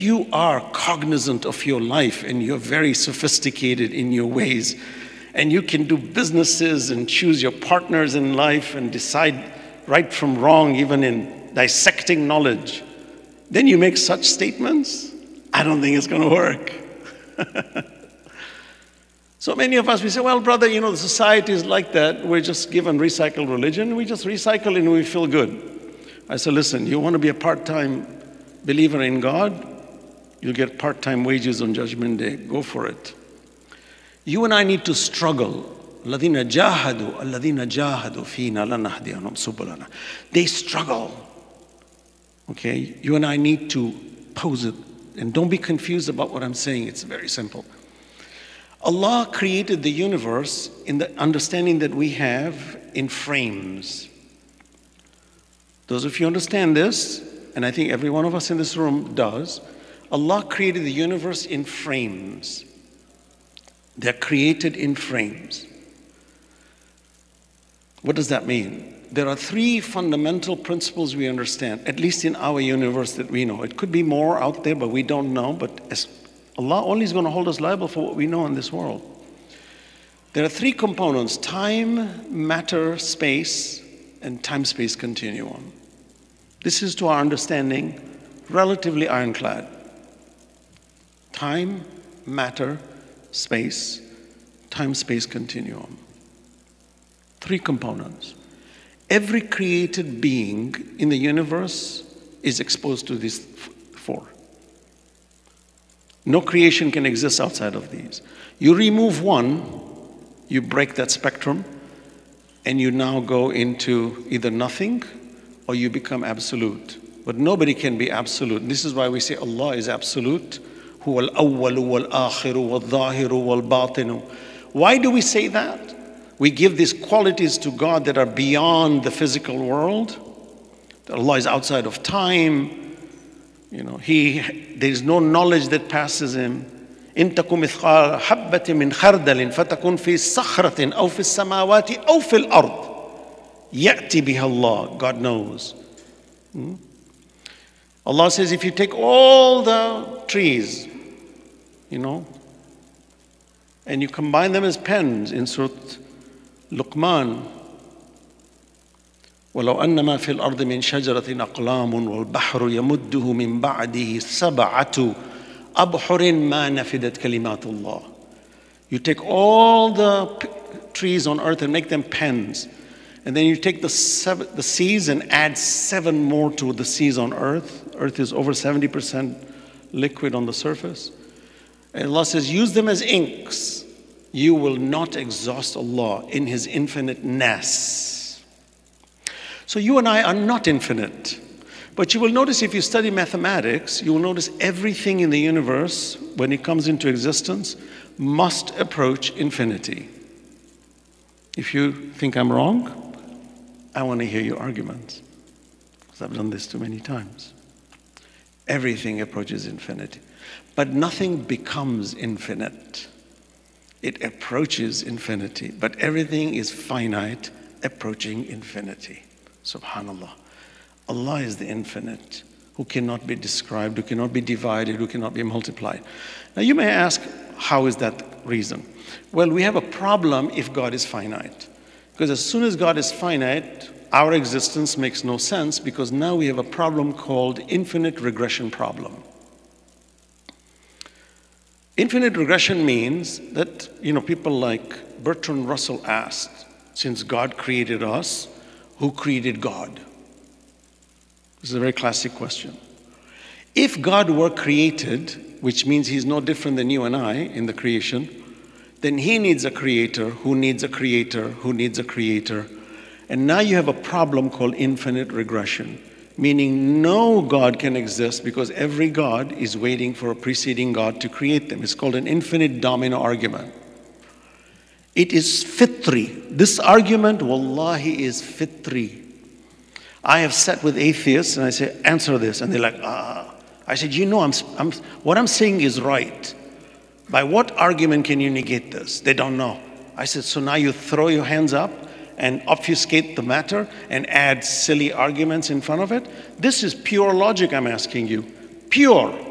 You are cognizant of your life and you're very sophisticated in your ways. And you can do businesses and choose your partners in life and decide right from wrong, even in dissecting knowledge. Then you make such statements? I don't think it's going to work. So many of us, we say, well, brother, the society is like that. We're just given recycled religion. We just recycle and we feel good. I said, listen, you want to be a part-time believer in God? You'll get part-time wages on Judgment Day. Go for it. You and I need to struggle. الَّذِينَ جَاهَدُوا فِينَا لَنَهْدِيَنَّهُمْ سُبُلَنَا. They struggle. Okay? You and I need to pose it. And don't be confused about what I'm saying. It's very simple. Allah created the universe in the understanding that we have in frames. Those of you understand this, and I think every one of us in this room does, Allah created the universe in frames. They're created in frames. What does that mean? There are three fundamental principles we understand, at least in our universe that we know. It could be more out there, but we don't know. But Allah only is going to hold us liable for what we know in this world. There are three components: time, matter, space, and time-space continuum. This is, to our understanding, relatively ironclad. Time, matter, space, time-space continuum. Three components. Every created being in the universe is exposed to these four. No creation can exist outside of these. You remove one, you break that spectrum, and you now go into either nothing or you become absolute. But nobody can be absolute. This is why we say Allah is absolute. هُوَ الْأَوَّلُ وَالْآخِرُ وَالظَّاهِرُ وَالْبَاطِنُ. Why do we say that? We give these qualities to God that are beyond the physical world. That Allah is outside of time. There is no knowledge that passes Him. إِن تَكُ مِثْقَالَ حَبَّةٍ مِّنْ خَرْدَلٍ فَتَكُنْ فِي صَخْرَةٍ أَوْ فِي السَّمَاوَاتِ أَوْ فِي الْأَرْضِ يَأْتِ بِهَا اللَّهُ. God knows. Allah says, if you take all the trees, and you combine them as pens in Surah Luqman, وَلَوْ أَنَّمَا فِي الْأَرْضِ مِنْ شَجَرَةٍ أَقْلَامٌ وَالْبَحْرُ يَمُدُّهُ مِنْ بَعْدِهِ سَبْعَةُ أَبْحُرٍ مَا نَفِدَتْ كَلِمَاتُ اللَّهِ. You take all the trees on earth and make them pens, and then you take the seas and add 7 more to the seas on earth. Earth is over 70% liquid on the surface. And Allah says, use them as inks. You will not exhaust Allah in His infiniteness. So you and I are not infinite. But you will notice, if you study mathematics, you will notice everything in the universe, when it comes into existence, must approach infinity. If you think I'm wrong, I want to hear your arguments, because I've done this too many times. Everything approaches infinity. But nothing becomes infinite. It approaches infinity. But everything is finite, approaching infinity. Subhanallah. Allah is the infinite, who cannot be described, who cannot be divided, who cannot be multiplied. Now you may ask, how is that reason? Well, we have a problem if God is finite. Because as soon as God is finite, our existence makes no sense, because now we have a problem called infinite regression problem. Infinite regression means that, people like Bertrand Russell asked, since God created us, who created God? This is a very classic question. If God were created, which means He's no different than you and I in the creation, then He needs a creator, who needs a creator, who needs a creator. And now you have a problem called infinite regression, meaning no God can exist because every God is waiting for a preceding God to create them. It's called an infinite domino argument. It is fitri. This argument, wallahi, is fitri. I have sat with atheists and I say, answer this. And they're like, I said, what I'm saying is right. By what argument can you negate this? They don't know. I said, so now you throw your hands up and obfuscate the matter and add silly arguments in front of it? This is pure logic I'm asking you. Pure.